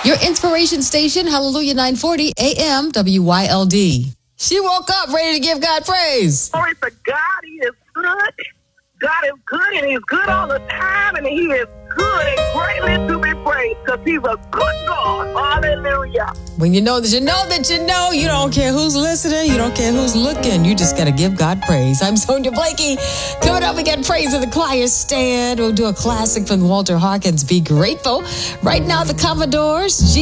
Your inspiration station, Hallelujah 940 AM WYLD. She woke up ready to give God praise. Glory to God, He is good. God is good, and He's good all the time, and He is good and greatly to be praised because He's a good God. Hallelujah. When you know that you know that you know, you don't care who's listening, you don't care who's looking, you just got to give God praise. I'm Sonia Blakey. Coming up, we got Praise of the Choir Stand. We'll do a classic from Walter Hawkins, Be Grateful. Right now, the Commodores.